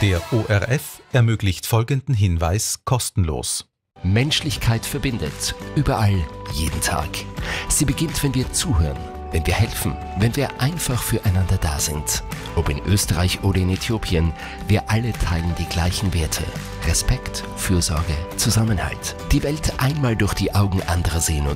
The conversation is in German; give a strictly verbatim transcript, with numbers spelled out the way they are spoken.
Der O R F ermöglicht folgenden Hinweis kostenlos. Menschlichkeit verbindet. Überall, jeden Tag. Sie beginnt, wenn wir zuhören, wenn wir helfen, wenn wir einfach füreinander da sind. Ob in Österreich oder in Äthiopien, wir alle teilen die gleichen Werte. Respekt, Fürsorge, Zusammenhalt. Die Welt einmal durch die Augen anderer sehen und